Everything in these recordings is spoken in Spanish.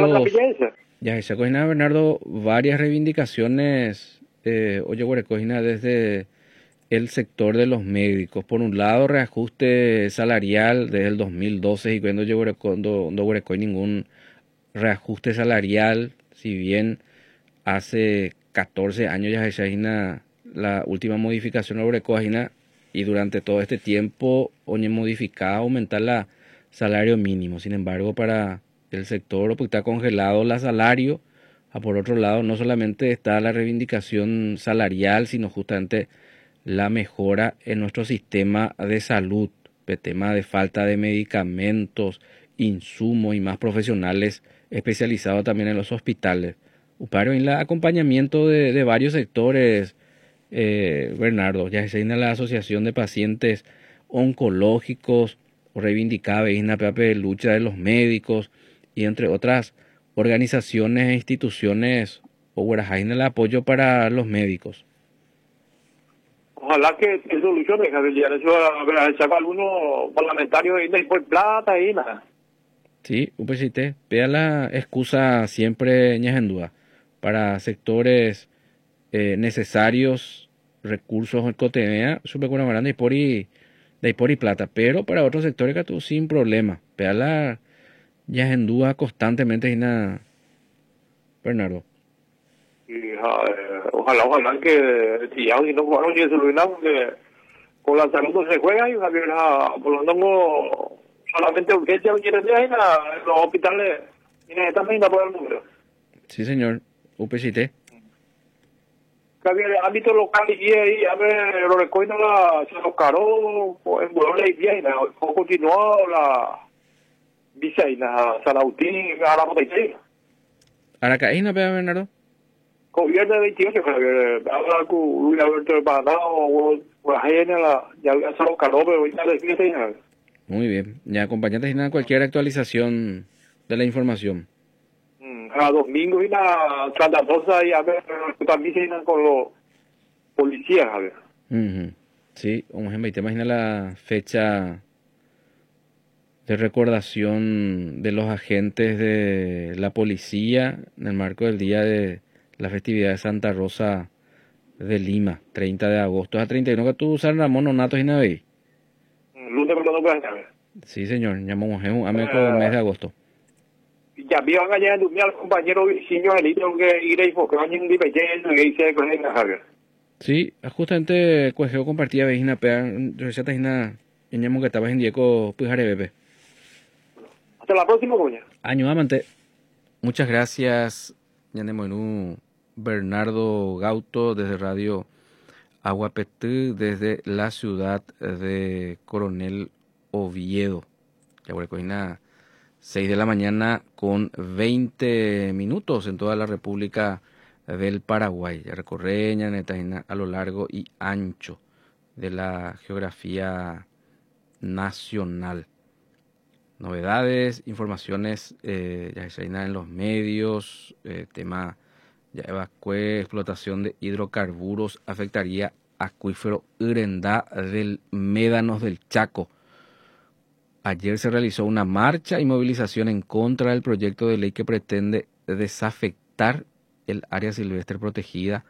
la trapilla esa. Ya se cogina Bernardo varias reivindicaciones, oye, cogina desde el sector de los médicos. Por un lado, reajuste salarial desde el 2012 y cuando llegó no hay ningún reajuste salarial, si bien hace 14 años ya se la última modificación sobre cogina y durante todo este tiempo oye modificada aumentar la salario mínimo. Sin embargo, para el sector porque está congelado la salario, por otro lado no solamente está la reivindicación salarial, sino justamente la mejora en nuestro sistema de salud, el tema de falta de medicamentos, insumos y más profesionales especializados también en los hospitales. Pero en el acompañamiento de varios sectores, Bernardo, ya se en la Asociación de Pacientes Oncológicos, reivindicaba en la lucha de los médicos y entre otras organizaciones e instituciones o en el apoyo para los médicos. Ojalá que solucione, Javier. Eso, a ver, saca algunos parlamentarios y por plata y nada. Sí, UPCT, vea la excusa siempre en duda para sectores necesarios, recursos en Cotemea, supe con una grande y por y plata, pero para otros sectores que tú sin problema. Vea la ya en duda constantemente y nada, Bernardo. Y, ojalá que si ya no jugaron y se solucionaron, que con la salud no se juega y Javier, por lo menos solamente urgencia en los hospitales también por el número. Sí, señor, UPCT. Javier, el ámbito local y ahí, a ver, lo recuerdo se los caró, en Bolón la Viena, o continuó la Viceina, San Agustín, a la Botellera. ¿Aracaína, Bernardo? Gobierno de 28, Javier, habla con Luis Alberto de Panamá, o la gente, ya se los caró, pero ahorita le fiesta. Muy bien, ya acompañate sin cualquier actualización de la información. A domingo y la Santa Rosa y a ver, también se iban con los policías, a ver. Sí, como ejemplo, te imaginas la fecha de recordación de los agentes de la policía en el marco del día de la festividad de Santa Rosa de Lima, 30 de agosto. ¿A 31 que tú San Ramón Nonato y Naví? Lunes por los dos, a ver. Sí, señor, llamamos a mes de agosto. Ya vio allá en al compañero Virginio Elito que iré y porque año de pequeño y dice que venga Javier. Sí, justamente cuajeo compartía vecina pea receta hina ñamo que estaba en Diego Pujare Bebe. Hasta la próxima, coña. Año amante. Muchas gracias, Ñanemoinú Bernardo Gauto desde Radio Aguapetú desde la ciudad de Coronel Oviedo. Ya voy a 6 de la mañana con 20 minutos en toda la República del Paraguay. Ya recorreña a lo largo y ancho de la geografía nacional. Novedades, informaciones ya se en los medios, tema ya evacué, explotación de hidrocarburos afectaría acuífero Urendá del Médanos del Chaco. Ayer se realizó una marcha y movilización en contra del proyecto de ley que pretende desafectar el área silvestre protegida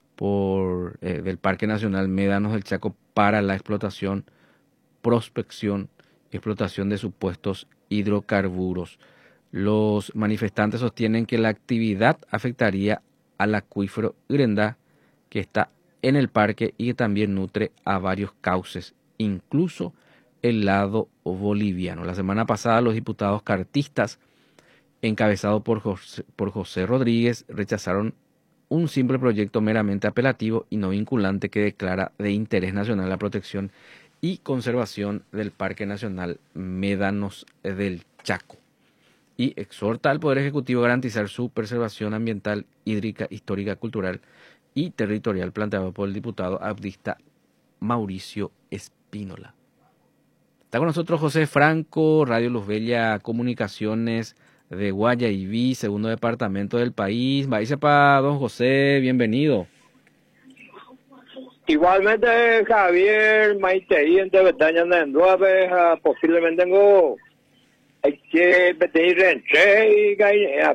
del Parque Nacional Médanos del Chaco para la explotación, prospección y explotación de supuestos hidrocarburos. Los manifestantes sostienen que la actividad afectaría al acuífero Urendá, que está en el parque y que también nutre a varios cauces, incluso el lado boliviano. La semana pasada los diputados cartistas, encabezados por José Rodríguez, rechazaron un simple proyecto meramente apelativo y no vinculante que declara de interés nacional la protección y conservación del Parque Nacional Médanos del Chaco. Y exhorta al Poder Ejecutivo a garantizar su preservación ambiental, hídrica, histórica, cultural y territorial, planteado por el diputado abdista Mauricio Espínola. Está con nosotros José Franco, Radio Luz Bella Comunicaciones de Guayaibí, segundo departamento del país. Para don José, bienvenido. Igualmente, Javier, Maite, y en Tebetaña, posiblemente tengo que pedir renche y